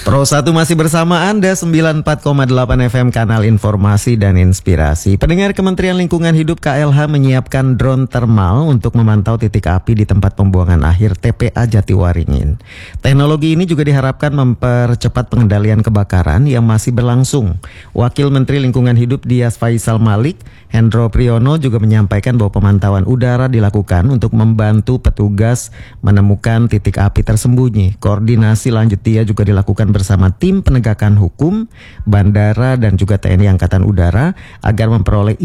Pro 1 masih bersama Anda 94,8 FM Kanal Informasi dan Inspirasi. Pendengar, Kementerian Lingkungan Hidup KLH menyiapkan drone thermal untuk memantau titik api di tempat pembuangan akhir TPA Jatiwaringin. Teknologi ini juga diharapkan mempercepat pengendalian kebakaran yang masih berlangsung. Wakil Menteri Lingkungan Hidup Dias Faisal Malik, Hendro Priyono juga menyampaikan bahwa pemantauan udara dilakukan untuk membantu petugas menemukan titik api tersembunyi. Koordinasi lanjut dia juga dilakukan bersama tim penegakan hukum, bandara dan juga TNI Angkatan Udara agar memperoleh